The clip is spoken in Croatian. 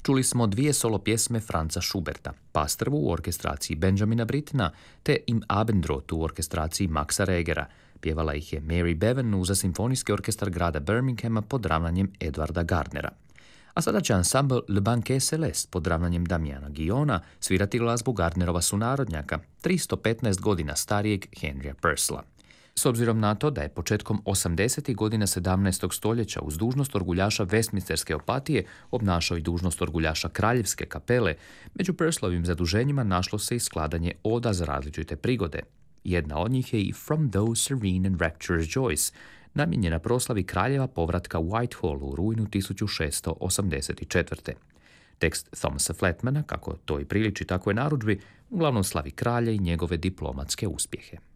Čuli smo dvije solo pjesme Franza Schuberta, Pastrvu u orkestraciji Benjamina Brittena te Im Abendrot u orkestraciji Maxa Regera. Pjevala ih je Mary Bevan za simfonijski orkestar grada Birminghama pod ravnanjem Edwarda Gardnera. A sada će ansambl Le Banquet Céleste pod ravnanjem Damiana Guillona svirati glazbu Gardnerova sunarodnjaka, 315 godina starijeg Henrya Purcella. S obzirom na to da je početkom 80. godina 17. stoljeća uz dužnost orguljaša Westminsterske opatije obnašao i dužnost orguljaša Kraljevske kapele, među Purcellovim zaduženjima našlo se i skladanje oda za različite prigode. Jedna od njih je i From Those Serene and Rapturous Joys, namijenjena proslavi kraljeva povratka u Whitehall u rujnu 1684. Tekst Thomasa Flatmana, kako to i priliči takvoj narudžbi, uglavnom slavi kralja i njegove diplomatske uspjehe.